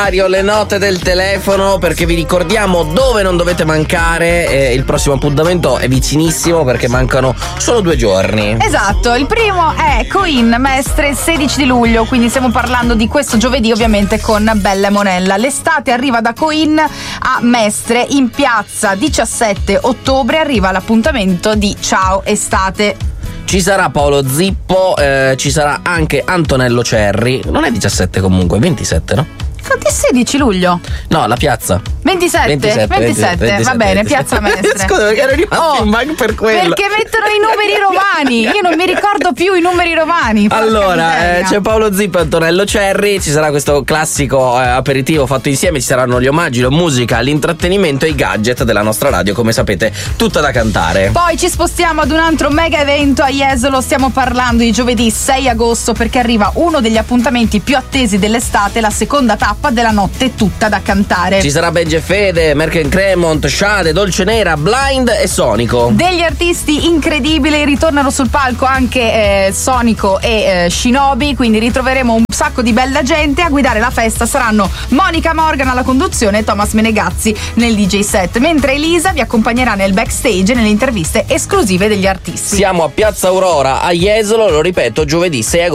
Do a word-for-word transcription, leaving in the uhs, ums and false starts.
Le note del telefono, perché vi ricordiamo dove non dovete mancare. Eh, il prossimo appuntamento è vicinissimo perché mancano solo due giorni. Esatto, il primo è Coin Mestre il sedici di luglio, quindi stiamo parlando di questo giovedì ovviamente con Bella e Monella. L'estate arriva da Coin a Mestre in piazza. Diciassette ottobre arriva l'appuntamento di Ciao Estate. Ci sarà Paolo Zippo, eh, ci sarà anche Antonello Cerri. Non è diciassette comunque, è ventisette, no? Infatti è sedici luglio. No, la piazza. ventisette, ventisette, ventisette, ventisette, va bene, piazza Mestre. Scusa, perché ero rimasto oh, in bug per quello. Perché mettono i numeri romani. Io non mi ricordo più i numeri romani. Allora, eh, c'è Paolo Zippo e Antonello Cerri. Ci sarà questo classico eh, aperitivo fatto insieme. Ci saranno gli omaggi, la musica, l'intrattenimento e i gadget della nostra radio, come sapete, tutta da cantare. Poi ci spostiamo ad un altro mega evento a Jesolo. Stiamo parlando di giovedì sei agosto, perché arriva uno degli appuntamenti più attesi dell'estate, la seconda tappa della notte tutta da cantare. Ci sarà Benji e Fede, Merkel Cremont, Shade, Dolce Nera, Blind e Sonico. Degli artisti incredibili, ritornano sul palco anche eh, Sonico e eh, Shinobi, quindi ritroveremo un sacco di bella gente. A guidare la festa saranno Monica Morgan alla conduzione e Thomas Menegazzi nel D J set, mentre Elisa vi accompagnerà nel backstage e nelle interviste esclusive degli artisti. Siamo a Piazza Aurora a Jesolo, lo ripeto, giovedì sei agosto.